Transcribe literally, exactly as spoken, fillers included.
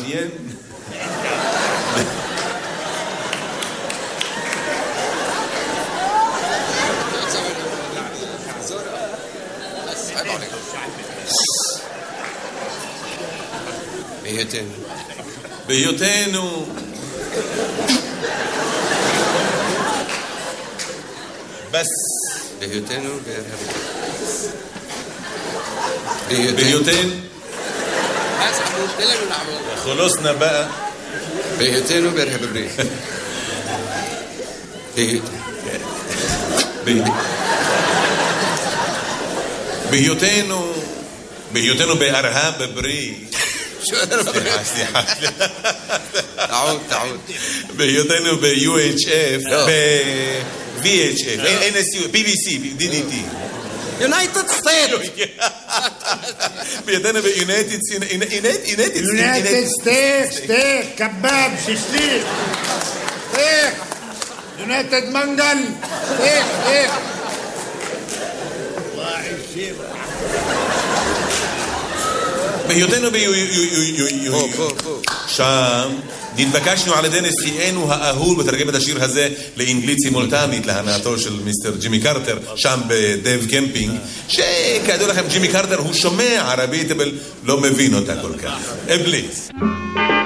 bien. בהיותנו בהיותנו בס בהיותנו בהיותנו بس عمود تلنا نعمل خلصنا بقى בהיותנו בארהב הברית בהיותנו בהיותנו בארהב הברית סליחה, סליחה. تعود تعود בהיותנו ב-U H F, ב-V H F, N S U, B B C, D D T. United States בהיותנו ב-United United United States, steak, kebab, shishlik, steak, United Mangal, steak, steak. בהיותנו שם נתבקשנו על ידי נשיאנו האהוב לתרגם את השיר הזה לאנגלית סימולטנית להנאתו של מיסטר ג'ימי קרטר שם בדייב קמפינג, שכידוע לכם ג'ימי קרטר הוא שומע ערבית אבל לא מבין אותה כל כך. אבליס